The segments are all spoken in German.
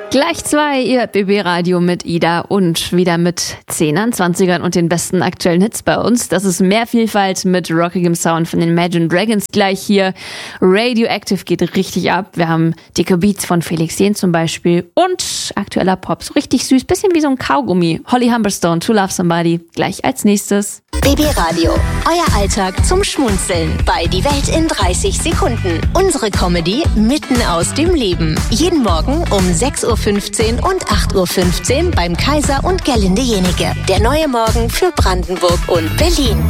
Gleich 2, ihr hört BB Radio mit Ida und wieder mit 10ern, 20ern und den besten aktuellen Hits bei uns. Das ist mehr Vielfalt mit rockigem Sound von den Imagine Dragons. Gleich hier Radioactive geht richtig ab. Wir haben dicke Beats von Felix Jähn zum Beispiel und aktueller Pop. So richtig süß, bisschen wie so ein Kaugummi. Holly Humberstone, To Love Somebody, gleich als nächstes. BB Radio, euer Alltag zum Schmunzeln bei Die Welt in 30 Sekunden. Unsere Comedy mitten aus dem Leben. Jeden Morgen um 6.15 Uhr und 8.15 Uhr beim Kaiser und Gerlinde Jenike. Der neue Morgen für Brandenburg und Berlin.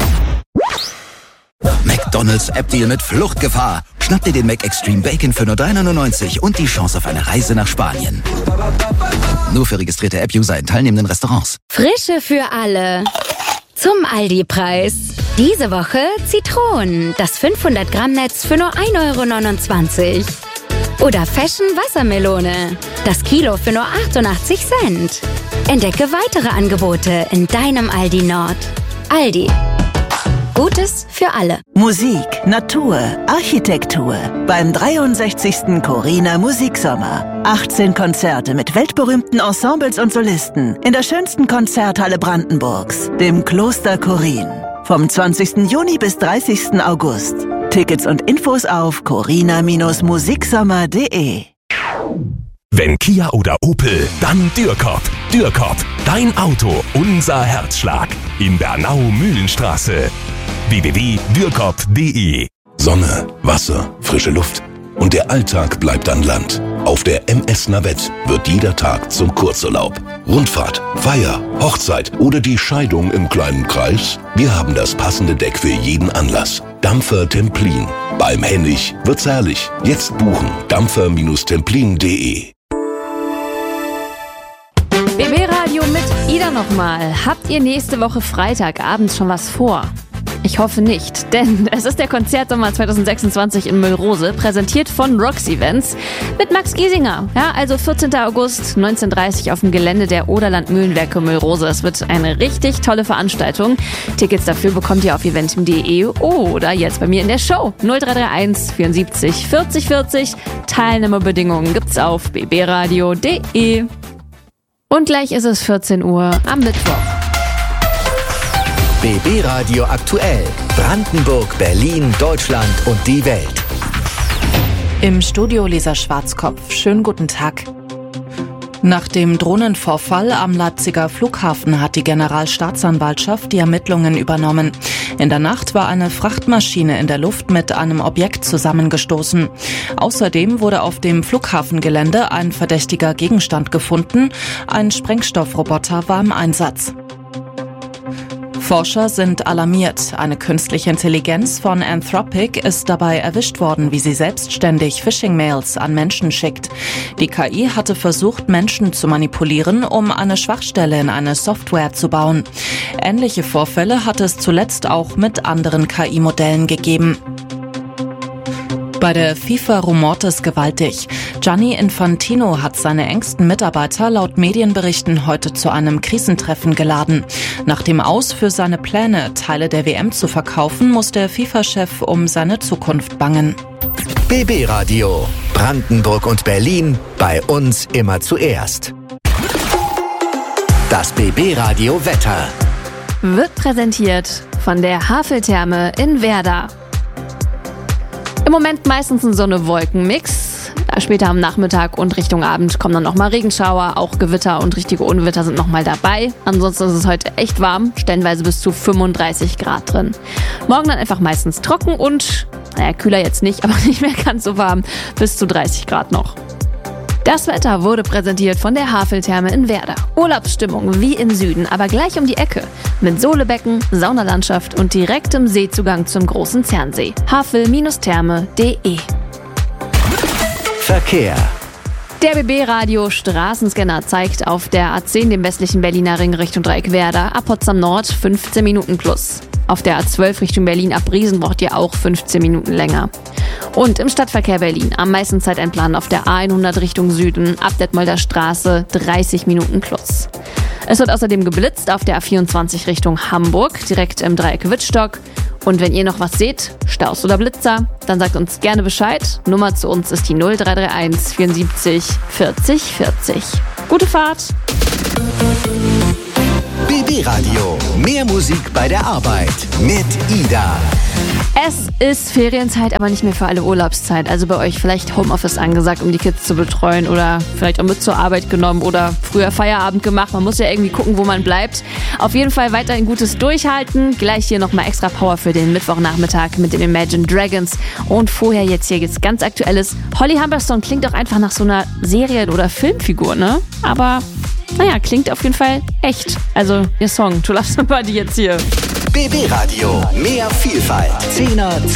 McDonald's App-Deal mit Fluchtgefahr. Schnapp dir den Mac Extreme Bacon für nur 3,99 € und die Chance auf eine Reise nach Spanien. Nur für registrierte App-User in teilnehmenden Restaurants. Frische für alle. Zum Aldi-Preis. Diese Woche Zitronen, das 500-Gramm-Netz für nur 1,29 €. Oder Fashion Wassermelone, das Kilo für nur 88 Cent. Entdecke weitere Angebote in deinem Aldi Nord. Aldi. Gutes für alle. Musik, Natur, Architektur. Beim 63. Corina Musiksommer. 18 Konzerte mit weltberühmten Ensembles und Solisten in der schönsten Konzerthalle Brandenburgs, dem Kloster Chorin. Vom 20. Juni bis 30. August. Tickets und Infos auf corina-musiksommer.de. Wenn Kia oder Opel, dann Dürkop. Dürkop, dein Auto, unser Herzschlag. In Bernau-Mühlenstraße. www.dürkop.de. Sonne, Wasser, frische Luft. Und der Alltag bleibt an Land. Auf der MS Navette wird jeder Tag zum Kurzurlaub. Rundfahrt, Feier, Hochzeit oder die Scheidung im kleinen Kreis? Wir haben das passende Deck für jeden Anlass. Dampfer Templin. Beim Hennig wird's herrlich. Jetzt buchen. dampfer-templin.de. BB Radio mit Ida nochmal. Habt ihr nächste Woche Freitagabend schon was vor? Ich hoffe nicht, denn es ist der Konzertsommer 2026 in Müllrose, präsentiert von Rox Events mit Max Giesinger. Ja, also 14. August, 19:30 Uhr auf dem Gelände der Oderland Mühlenwerke Müllrose. Es wird eine richtig tolle Veranstaltung. Tickets dafür bekommt ihr auf eventim.de oder jetzt bei mir in der Show. 0331 74 40 40. Teilnahmebedingungen gibt's auf bbradio.de. Und gleich ist es 14 Uhr am Mittwoch. BB Radio aktuell. Brandenburg, Berlin, Deutschland und die Welt. Im Studio Lisa Schwarzkopf. Schönen guten Tag. Nach dem Drohnenvorfall am Leipziger Flughafen hat die Generalstaatsanwaltschaft die Ermittlungen übernommen. In der Nacht war eine Frachtmaschine in der Luft mit einem Objekt zusammengestoßen. Außerdem wurde auf dem Flughafengelände ein verdächtiger Gegenstand gefunden. Ein Sprengstoffroboter war im Einsatz. Forscher sind alarmiert. Eine künstliche Intelligenz von Anthropic ist dabei erwischt worden, wie sie selbstständig Phishing-Mails an Menschen schickt. Die KI hatte versucht, Menschen zu manipulieren, um eine Schwachstelle in eine Software zu bauen. Ähnliche Vorfälle hat es zuletzt auch mit anderen KI-Modellen gegeben. Bei der FIFA rumort es gewaltig. Gianni Infantino hat seine engsten Mitarbeiter laut Medienberichten heute zu einem Krisentreffen geladen. Nach dem Aus für seine Pläne, Teile der WM zu verkaufen, muss der FIFA-Chef um seine Zukunft bangen. BB Radio. Brandenburg und Berlin. Bei uns immer zuerst. Das BB Radio Wetter. Wird präsentiert von der Haveltherme in Werder. Im Moment meistens ein Sonne-Wolken-Mix. Später am Nachmittag und Richtung Abend kommen dann nochmal Regenschauer. Auch Gewitter und richtige Unwetter sind nochmal dabei. Ansonsten ist es heute echt warm. Stellenweise bis zu 35 Grad drin. Morgen dann einfach meistens trocken und, kühler jetzt nicht, aber nicht mehr ganz so warm. Bis zu 30 Grad noch. Das Wetter wurde präsentiert von der Haveltherme in Werder. Urlaubsstimmung wie im Süden, aber gleich um die Ecke. Mit Sohlebecken, Saunalandschaft und direktem Seezugang zum großen Zernsee. havel-therme.de. Verkehr. Der BB-Radio Straßenscanner zeigt auf der A10 dem westlichen Berliner Ring Richtung Dreieckwerder ab Potsdam Nord 15 Minuten plus. Auf der A12 Richtung Berlin ab Briesen braucht ihr auch 15 Minuten länger. Und im Stadtverkehr Berlin am meisten Zeit einplanen auf der A100 Richtung Süden ab Detmolder Straße 30 Minuten plus. Es wird außerdem geblitzt auf der A24 Richtung Hamburg, direkt im Dreieck Wittstock. Und wenn ihr noch was seht, Staus oder Blitzer, dann sagt uns gerne Bescheid. Nummer zu uns ist die 0331 74 40 40. Gute Fahrt! BB Radio. Mehr Musik bei der Arbeit mit Ida. Es ist Ferienzeit, aber nicht mehr für alle Urlaubszeit. Also bei euch vielleicht Homeoffice angesagt, um die Kids zu betreuen oder vielleicht auch mit zur Arbeit genommen oder früher Feierabend gemacht. Man muss ja irgendwie gucken, wo man bleibt. Auf jeden Fall weiterhin gutes Durchhalten. Gleich hier nochmal extra Power für den Mittwochnachmittag mit den Imagine Dragons. Und vorher jetzt ganz Aktuelles. Holly Humberstone klingt auch einfach nach so einer Serien- oder Filmfigur, ne? Aber naja, klingt auf jeden Fall echt. Also ihr Song To Love Somebody jetzt hier. BB Radio. Mehr Vielfalt. 10er,